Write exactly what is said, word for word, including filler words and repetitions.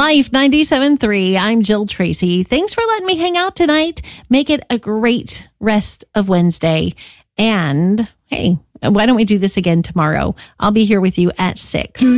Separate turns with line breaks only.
Life ninety-seven point three. I'm Jill Tracy. Thanks for letting me hang out tonight. Make it a great rest of Wednesday. And hey, why don't we do this again tomorrow? I'll be here with you at six.